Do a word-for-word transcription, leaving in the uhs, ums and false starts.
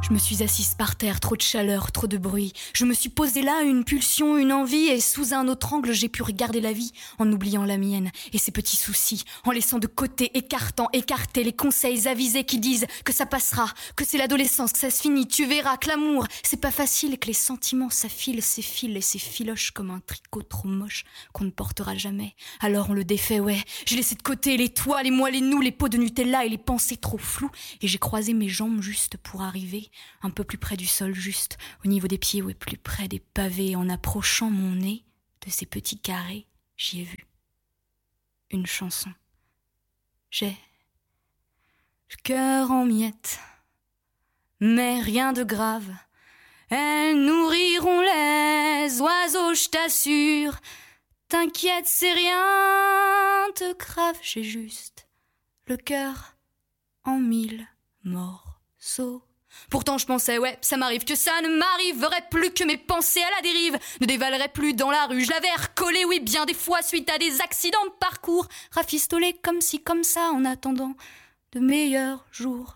Je me suis assise par terre, trop de chaleur, trop de bruit. Je me suis posée là, une pulsion, une envie, et sous un autre angle, j'ai pu regarder la vie en oubliant la mienne et ses petits soucis, en laissant de côté, écartant, écarter les conseils avisés qui disent que ça passera, que c'est l'adolescence, que ça se finit, tu verras, que l'amour, c'est pas facile, que les sentiments s'affilent, s'effilent et s'effilochent comme un tricot trop moche qu'on ne portera jamais. Alors on le défait, ouais. J'ai laissé de côté les toits, les moi, les nous, les pots de Nutella et les pensées trop floues, et j'ai croisé mes jambes juste pour arriver un peu plus près du sol, juste au niveau des pieds, ouais, plus près des pavés. En approchant mon nez de ces petits carrés, j'y ai vu une chanson. J'ai le cœur en miettes, mais rien de grave. Elles nourriront les oiseaux, je t'assure. T'inquiète, c'est rien de grave. J'ai juste le cœur en mille morceaux. Pourtant je pensais, ouais, ça m'arrive, que ça ne m'arriverait plus, que mes pensées à la dérive ne dévaleraient plus dans la rue. Je l'avais recollé, oui, bien des fois, suite à des accidents de parcours, rafistolé comme ci, comme ça, en attendant de meilleurs jours.